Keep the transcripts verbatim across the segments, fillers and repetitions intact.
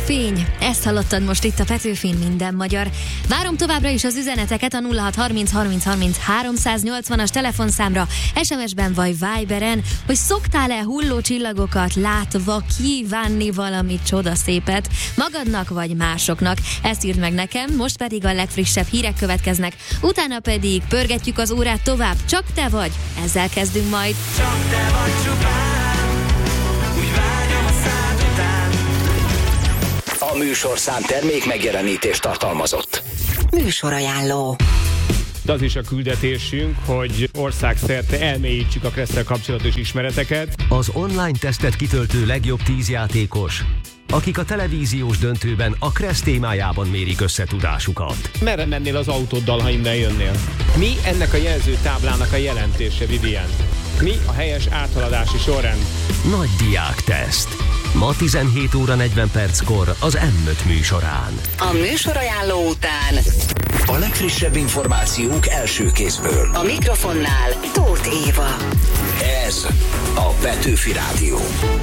Petőfény. Ezt hallottad most itt a Petőfin minden magyar. Várom továbbra is az üzeneteket a nulla hat harminc harminc harminc háromszáznyolcvanas telefonszámra, es em es-ben vagy Viberen, hogy szoktál-e hulló csillagokat látva kívánni valami csodaszépet magadnak vagy másoknak. Ezt írd meg nekem, most pedig a legfrissebb hírek következnek, utána pedig pörgetjük az órát tovább. Csak te vagy, ezzel kezdünk majd. Csak te vagy csupán, úgy vágyom a szád után. A műsorszám termék megjelenítést tartalmazott. Műsorajánló. Az is a küldetésünk, hogy országszerte elmélyítsük a Kressz-tel kapcsolatos ismereteket. Az online tesztet kitöltő legjobb tíz játékos, akik a televíziós döntőben a Kressz témájában mérik össze tudásukat. Merre mennél az autóddal, ha innen jönnél? Mi ennek a jelzőtáblának a jelentése, Vivian? Mi a helyes áthaladási sorrend? Nagy diákteszt. Ma tizenhét óra negyven perckor az M öt műsorán. A műsorajánló után A legfrissebb információk első kézből. a mikrofonnál Tóth Éva. Ez a Petőfi Rádió.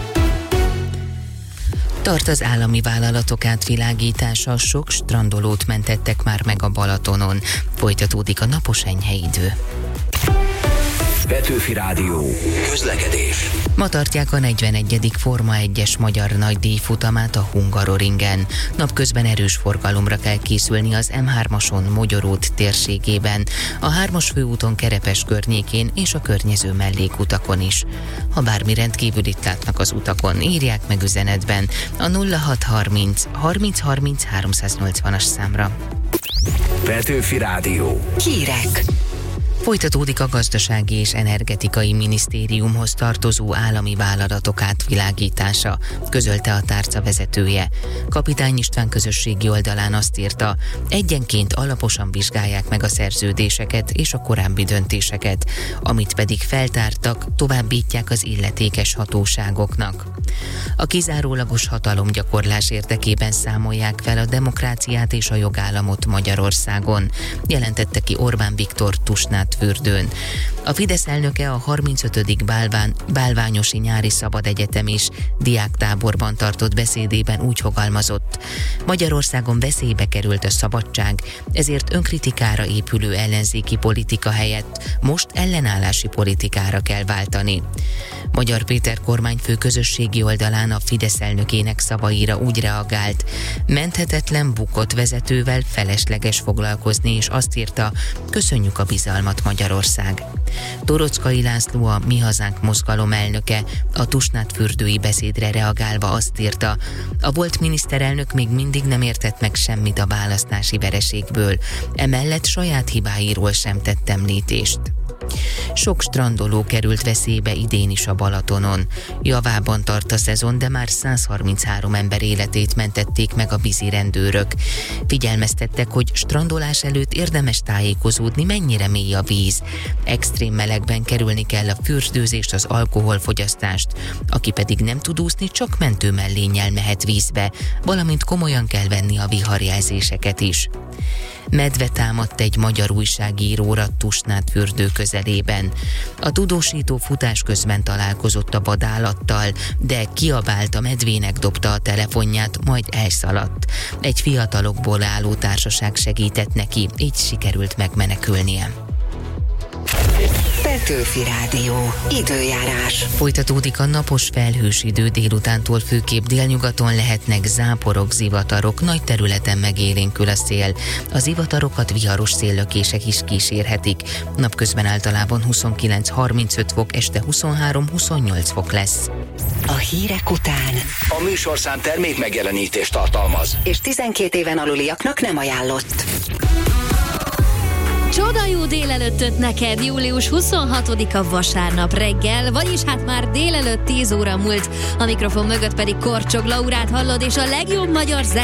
Tart az állami vállalatok átvilágítása, sok strandolót mentettek már meg a Balatonon. Folytatódik a napos enyhe idő. Petőfi Rádió. Közlekedés. Ma tartják a negyvenegyedik Forma egyes magyar nagydíj futamát a Hungaroringen. Napközben erős forgalomra kell készülni az M hármason Mogyorút térségében, a hármas főúton Kerepes környékén és a környező mellékutakon is. Ha bármi rendkívülit látnak az utakon, írják meg üzenetben a nulla hat harminc harminc harminc háromszáznyolcvanas számra. Petőfi Rádió. Hírek. Folytatódik a Gazdasági és Energetikai Minisztériumhoz tartozó állami vállalatok átvilágítása, közölte a tárca vezetője. Kapitány István közösségi oldalán azt írta, egyenként alaposan vizsgálják meg a szerződéseket és a korábbi döntéseket, amit pedig feltártak, továbbítják az illetékes hatóságoknak. A kizárólagos hatalomgyakorlás érdekében számolják fel a demokráciát és a jogállamot Magyarországon, jelentette ki Orbán Viktor Tusnádfürdőn. A Fidesz elnöke a harmincötödik Bálván, Bálványosi Nyári Szabad Egyetem és diáktáborban tartott beszédében úgy fogalmazott, Magyarországon veszélybe került a szabadság, ezért önkritikára épülő ellenzéki politika helyett most ellenállási politikára kell váltani. Magyar Péter kormányfő közösségi oldalán a Fidesz elnökének szavaira úgy reagált, menthetetlen bukott vezetővel felesleges foglalkozni, és azt írta, köszönjük a bizalmat, Magyarország. Torockai László, a Mi Hazánk mozgalom elnöke a Tusnádfürdői beszédre reagálva azt írta, a volt miniszterelnök még mindig nem értett meg semmit a választási vereségből, emellett saját hibáiról sem tett említést. Sok strandoló került veszélybe idén is a Balatonon. Javában tart a szezon, de már száz harminchárom ember életét mentették meg a vízi rendőrök. Figyelmeztettek, hogy strandolás előtt érdemes tájékozódni, mennyire mély a víz. Extrém melegben kerülni kell a fürdőzést, az alkoholfogyasztást. Aki pedig nem tud úszni, csak mentőmellénnyel mehet vízbe, valamint komolyan kell venni a viharjelzéseket is. Medve támadt egy magyar újságíróra Tusnádfürdő közelében. A tudósító futás közben találkozott a vadállattal, de kiabált, a medvének dobta a telefonját, majd elszaladt. Egy fiatalokból álló társaság segített neki, így sikerült megmenekülnie. Petőfi Rádió. Időjárás. Folytatódik a napos felhős idő, délutántól főképp délnyugaton lehetnek záporok, zivatarok, nagy területen megélénkül a szél. A zivatarokat viharos széllökések is kísérhetik. Napközben általában huszonkilenc harmincöt fok, este huszonhárom huszonnyolc fok lesz. A hírek után. A műsorszám termék megjelenítést tartalmaz. És tizenkét éven aluliaknak nem ajánlott. Csoda jó délelőttöt neked, július huszonhatodika vasárnap reggel, vagyis hát már délelőtt tíz óra múlt, a mikrofon mögött pedig Korcsog Laurát hallod, és a legjobb magyar zenét